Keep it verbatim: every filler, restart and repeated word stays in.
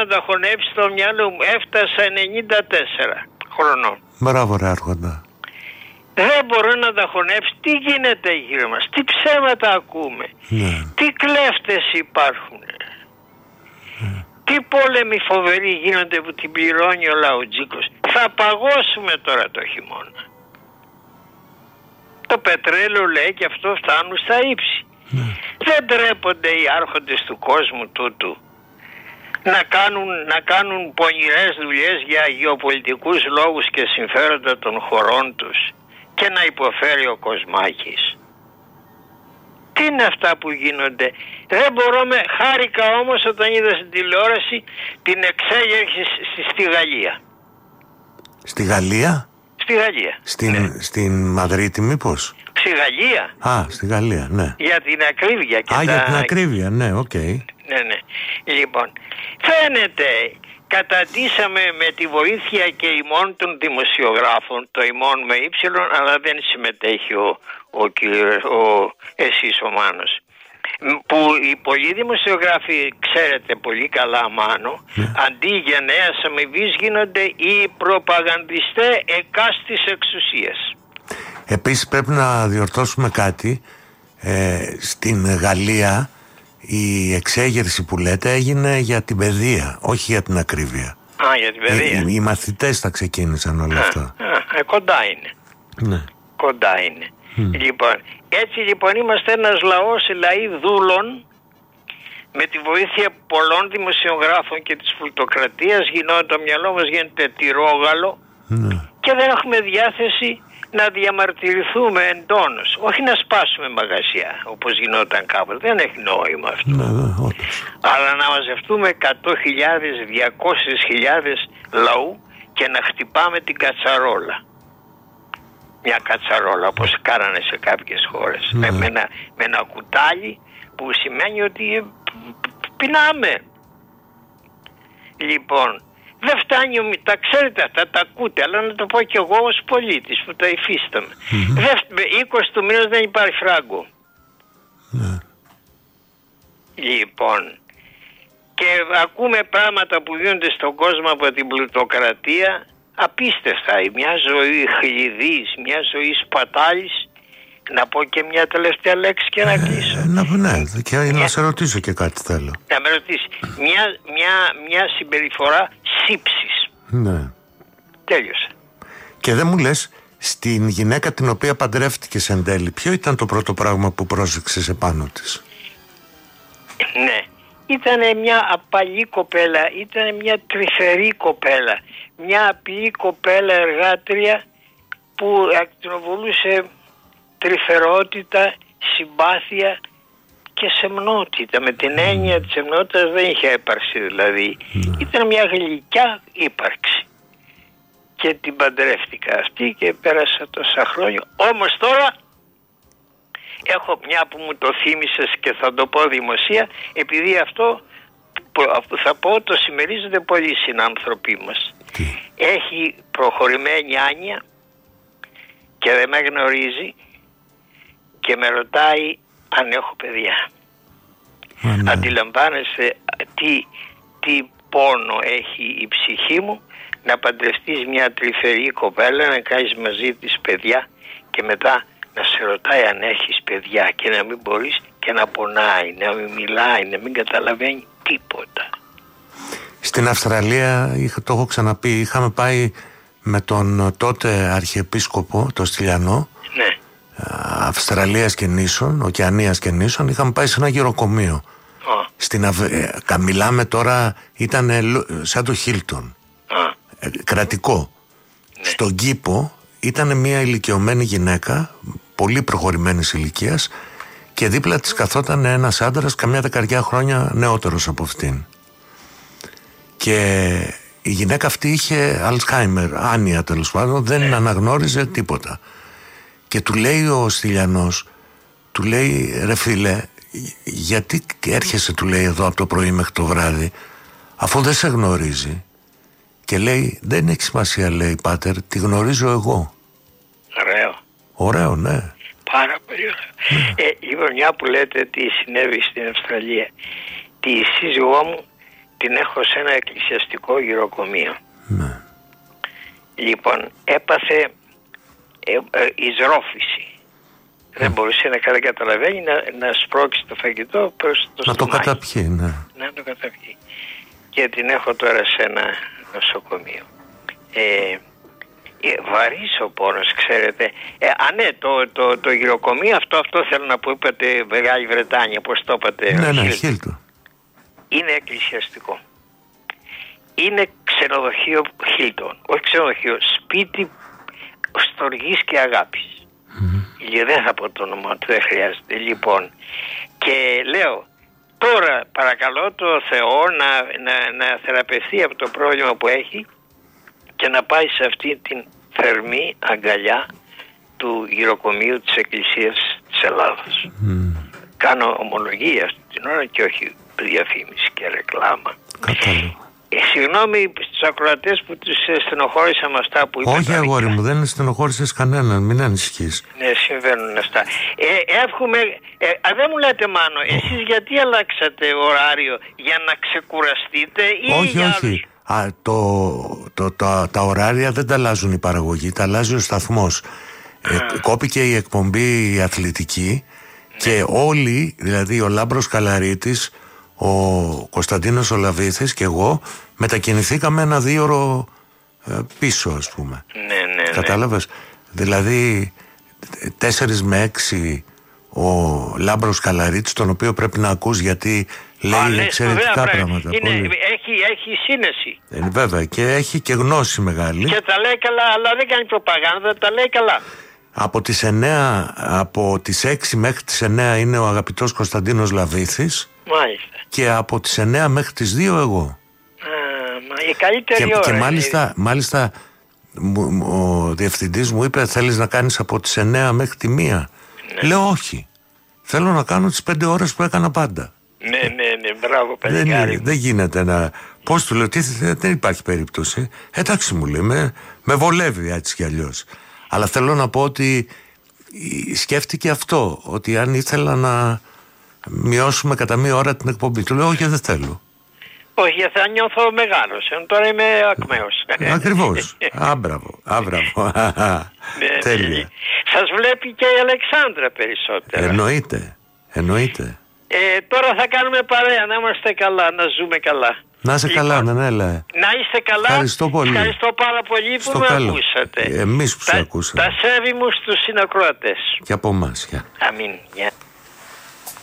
να τα χωνέψει στο μυαλό μου. Έφτασα ενενήντα τέσσερα χρονών. Μπράβο ρε Άρχοντα. Δεν μπορώ να τα χωνέψει. Τι γίνεται γύρω μας, τι ψέματα ακούμε, ναι. τι κλέφτες υπάρχουν, ναι. τι πόλεμοι φοβεροί γίνονται που την πληρώνει ο λαουτζίκος. Θα παγώσουμε τώρα το χειμώνα. Το πετρέλαιο λέει και αυτό φτάνουν στα ύψη. Ναι. Δεν τρέπονται οι άρχοντες του κόσμου τούτου να κάνουν, να κάνουν πονηρές δουλειές για γεωπολιτικούς λόγους και συμφέροντα των χωρών τους και να υποφέρει ο Κοσμάκης. Τι είναι αυτά που γίνονται? Δεν μπορώ με... Χάρηκα όμως όταν είδα στην τηλεόραση την εξέγερση στη Γαλλία. Στη Γαλλία? Στη Γαλλία. Στην, ναι. στην Μαδρίτη μήπως? Στη Γαλλία. Α, στη Γαλλία, ναι. Για την ακρίβεια. Και Α, τα... για την ακρίβεια, ναι, οκ. Okay. Ναι, ναι. Λοιπόν, φαίνεται, καταντήσαμε με τη βοήθεια και ημών των δημοσιογράφων, το ημών με ύψιλον, αλλά δεν συμμετέχει ο, ο, ο, ο εσείς ο Μάνος, που οι πολλοί δημοσιογράφοι, ξέρετε πολύ καλά Μάνο, ναι. αντί για νέας αμοιβής γίνονται οι προπαγανδιστές εκάστης εξουσίας. Επίσης πρέπει να διορθώσουμε κάτι. ε, στην Γαλλία η εξέγερση που λέτε έγινε για την παιδεία, όχι για την ακρίβεια. Α, για την παιδεία. Οι, οι μαθητές τα ξεκίνησαν όλα α, αυτά. Α, ε, κοντά είναι. Ναι. Κοντά είναι. Mm. Λοιπόν, έτσι λοιπόν είμαστε ένας λαός, λαοί δούλων. Με τη βοήθεια πολλών δημοσιογράφων και της φουλτοκρατίας γινόταν, το μυαλό μας γίνεται τυρόγαλο. Mm. Και δεν έχουμε διάθεση να διαμαρτυρηθούμε εντόνως. Όχι να σπάσουμε μαγαζιά όπως γινόταν κάποτε. Δεν έχει νόημα αυτό. Ναι, ναι, όντως. Αλλά να μαζευτούμε εκατό χιλιάδες, διακόσιες χιλιάδες λαού και να χτυπάμε την κατσαρόλα. Μια κατσαρόλα όπως κάνανε σε κάποιες χώρες. Ναι. Με, ένα, με ένα κουτάλι που σημαίνει ότι πεινάμε. Λοιπόν, δεν φτάνει, τα ξέρετε αυτά, τα ακούτε, αλλά να το πω και εγώ ως πολίτης που το υφίσταμαι. Mm-hmm. είκοσι του μήνες δεν υπάρχει φράγκο. Mm. Λοιπόν, και ακούμε πράγματα που γίνονται στον κόσμο από την πλουτοκρατία, απίστευτα. Μια ζωή χλειδής, μια ζωή σπατάλης. Να πω και μια τελευταία λέξη και να ε, κλείσω. Να, ναι, και μια... να σε ρωτήσω και κάτι θέλω. Να με ρωτήσει. Μια, μια, μια συμπεριφορά σύψης. Ναι. Τέλειωσε. Και δεν μου λες, στην γυναίκα την οποία παντρεύτηκες εν τέλει, ποιο ήταν το πρώτο πράγμα που πρόσεξες επάνω της? Ναι. Ήτανε μια απαλή κοπέλα, ήτανε μια τρυφερή κοπέλα. Μια απλή κοπέλα εργάτρια που ακτινοβολούσε τρυφερότητα, συμπάθεια και σεμνότητα. Με την έννοια της σεμνότητας δεν είχε έπαρξη δηλαδή. Mm. Ήταν μια γλυκιά ύπαρξη. Και την παντρεύτηκα αυτή και πέρασα τόσα χρόνια. Όμως τώρα έχω μια που μου το θύμισες και θα το πω δημοσία, επειδή αυτό που θα πω το συμμερίζονται πολλοί συνάνθρωποι μας. Mm. Έχει προχωρημένη άνοια και δεν με γνωρίζει και με ρωτάει αν έχω παιδιά. Mm, ναι. Αντιλαμβάνεστε τι, τι πόνο έχει η ψυχή μου να παντρευτείς μια τρυφερή κοπέλα, να κάνεις μαζί της παιδιά και μετά να σε ρωτάει αν έχεις παιδιά και να μην μπορείς και να πονάει, να μην μιλάει, να μην καταλαβαίνει τίποτα. Στην Αυστραλία, το έχω ξαναπεί, είχαμε πάει με τον τότε αρχιεπίσκοπο, τον Στυλιανό, ναι. Αυστραλίας και νήσων, Οκεανίας και νήσων, είχαμε πάει σε ένα γεροκομείο. Oh. Στην Αυ... ε, μιλάμε τώρα, ήταν σαν το Χίλτον. Oh. Ε, κρατικό. Ναι. Στον κήπο ήταν μια ηλικιωμένη γυναίκα, πολύ προχωρημένης ηλικίας, και δίπλα της καθόταν ένας άντρας καμιά δεκαριά χρόνια νεότερος από αυτήν. Και η γυναίκα αυτή είχε Αλτσχάιμερ, άνοια τέλος πάντων, δεν ναι. αναγνώριζε τίποτα. Και του λέει ο Στυλιανός, του λέει, ρε φίλε, γιατί έρχεσαι, του λέει, εδώ από το πρωί μέχρι το βράδυ, αφού δεν σε γνωρίζει? Και λέει, δεν έχει σημασία, λέει, πάτερ, τη γνωρίζω εγώ. Ωραίο. Ωραίο, ναι. Πάρα πολύ ωραίο. Ναι. Ε, λοιπόν, μια που λέτε τι συνέβη στην Αυστραλία, τη σύζυγό μου την έχω σε ένα εκκλησιαστικό γυροκομείο. Ναι. Λοιπόν, έπαθε ε, ε, εισρόφηση. Mm. Δεν μπορούσε να καταλαβαίνει να, να σπρώξει το φαγητό προς το να στομάχι. το καταπιεί, ναι. Να το καταπιεί. Και την έχω τώρα σε ένα νοσοκομείο. Ε, ε, βαρύς ο πόνος, ξέρετε. Ε, α, ναι, το, το, το γυροκομείο αυτό, αυτό θέλω να πω, είπατε Μεγάλη Βρετάνια, πώς το είπατε. Ναι, ναι, Χίλτον. Είναι εκκλησιαστικό. Είναι ξενοδοχείο Χίλτον. Όχι ξενοδοχείο, σπίτι στοργής και αγάπης. Mm-hmm. Δεν θα πω το όνομα του, δεν χρειάζεται. Λοιπόν, και λέω, τώρα παρακαλώ το Θεό να, να, να θεραπευθεί από το πρόβλημα που έχει και να πάει σε αυτή την θερμή αγκαλιά του γυροκομείου της Εκκλησίας της Ελλάδας. Mm. Κάνω ομολογία αυτή την ώρα και όχι διαφήμιση και ρεκλάμα. Κατάλαβα. Ε, συγγνώμη στους ακροατές που τους στενοχώρησα με αυτά που είπα. Όχι αγόρι μου, δεν στενοχώρησες κανέναν, μην ανησυχείς. Ναι, συμβαίνουν αυτά. Ε, εύχομαι, ε, α, δεν μου λέτε Μάνο, εσείς γιατί αλλάξατε ωράριο, για να ξεκουραστείτε ή όχι, για όχι. άλλους? Α, το, το, το, τα ωράρια δεν τα αλλάζουν η παραγωγή, τα αλλάζει ο σταθμός. Ε, κόπηκε η εκπομπή η αθλητική, ναι. Και όλοι, δηλαδή ο Λάμπρος Καλαρίτης, ο Κωνσταντίνος ο Λαβίθης και εγώ μετακινηθήκαμε ένα δίωρο ε, πίσω, ας πούμε. Ναι, ναι, ναι. Κατάλαβες? Δηλαδή τέσσερις με έξι ο Λάμπρος Καλαρίτης, τον οποίο πρέπει να ακούς γιατί λέει Α, εξαιρετικά ναι, πράγματα. Είναι, έχει, έχει σύνεση. Ε, βέβαια, και έχει και γνώση μεγάλη. Και τα λέει καλά, αλλά δεν κάνει προπαγάνδα, τα λέει καλά. Από τις εννέα, από τις έξι μέχρι τις εννέα είναι ο αγαπητός Κωνσταντίνος Λαβίθης. Μάλιστα. Και από τις εννέα μέχρι τις δύο εγώ. Α, μα η καλύτερη και, ώρα. Και μάλιστα, μάλιστα ο διευθυντής μου είπε, θέλεις να κάνεις από τις εννέα μέχρι τη μία? Ναι. Λέω όχι. Θέλω να κάνω τις πέντε ώρες που έκανα πάντα. Ναι, ναι, ναι, μπράβο παιδικάρι. Δεν, δεν γίνεται να... Πώς του λέω, τι, δεν υπάρχει περίπτωση. Εντάξει μου λέει, με, με βολεύει έτσι κι αλλιώς. Αλλά θέλω να πω ότι σκέφτηκε αυτό, ότι αν ήθελα να μειώσουμε κατά μία ώρα την εκπομπή, του λέω όχι, δεν θέλω. Όχι, θα νιώθω μεγάλος, τώρα είμαι ακμαίος. Ακριβώς. Άμπραβο, άμπραβο. Ναι, τέλεια. Σας βλέπει και η Αλεξάνδρα περισσότερα. Εννοείται, εννοείται. Ε, τώρα θα κάνουμε παρέα, να είμαστε καλά, να ζούμε καλά. Να είσαι λοιπόν, καλά, ναι, έλα. Να είστε καλά. Ευχαριστώ πολύ. Ευχαριστώ πάρα πολύ που Στο με καλό. ακούσατε. Εμείς που τα, σε ακούσαμε. Τα σέβη μου στους συνακροατές. Και από εμάς, γεια. Αμήν, γεια.